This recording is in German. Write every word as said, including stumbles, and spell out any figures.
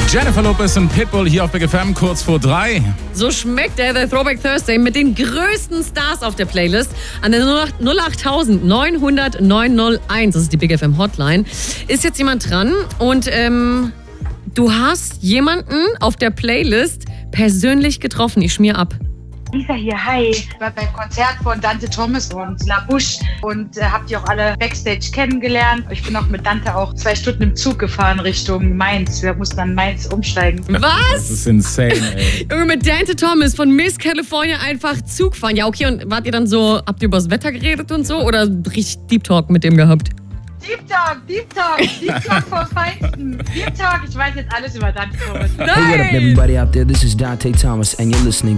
Jennifer Lopez und Pitbull hier auf Big F M kurz vor drei. So schmeckt der, der Throwback Thursday mit den größten Stars auf der Playlist an der null acht neun hundert neun null eins. Das ist die Big F M Hotline. Ist jetzt jemand dran und ähm, du hast jemanden auf der Playlist persönlich getroffen. Ich schmier ab. Lisa hier, hi. Ich war beim Konzert von Dante Thomas und La Bouche und äh, hab die auch alle Backstage kennengelernt. Ich bin auch mit Dante auch zwei Stunden im Zug gefahren Richtung Mainz. Wir mussten dann Mainz umsteigen. Was? Das ist insane, ey. Junge, mit Dante Thomas von Miss California einfach Zug fahren. Ja, okay, und wart ihr dann so, habt ihr übers Wetter geredet und so oder richtig Deep Talk mit dem gehabt? Deep Talk, Deep Talk, Deep Talk vom Feinsten. Deep Talk, ich weiß jetzt alles über Dante Thomas. Nein! Hey, what up, everybody out there? This is Dante Thomas, and you're listening